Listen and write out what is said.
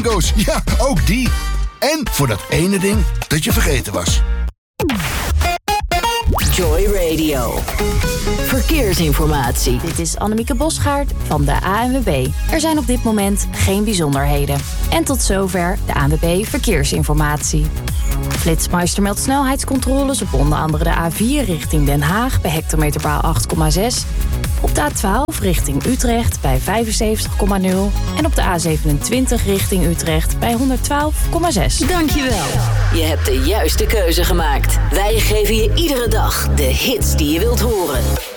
Goos, ja, ook die. En voor dat ene ding dat je vergeten was. Joy Radio. Verkeersinformatie. Dit is Annemieke Bosgaard van de ANWB. Er zijn op dit moment geen bijzonderheden. En tot zover de ANWB Verkeersinformatie. Flitsmeister meldt snelheidscontroles op onder andere de A4 richting Den Haag bij hectometerpaal 8,6. Op de A12 richting Utrecht bij 75,0. En op de A27 richting Utrecht bij 112,6. Dankjewel. Je hebt de juiste keuze gemaakt. Wij geven je iedere dag de hits die je wilt horen.